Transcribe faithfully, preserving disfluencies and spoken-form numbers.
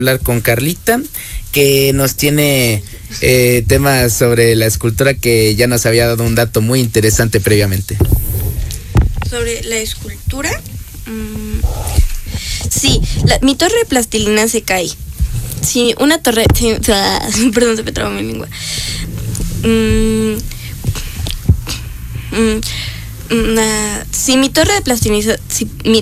hablar con Carlita, que nos tiene eh, temas sobre la escultura, que ya nos había dado un dato muy interesante previamente. Sobre la escultura, mmm, sí, la, mi torre de plastilina se cae. Sí, una torre, sí, o sea, perdón, se me trabó mi lengua. Mm, mm, mm, uh, si mi torre de plastilina, si mi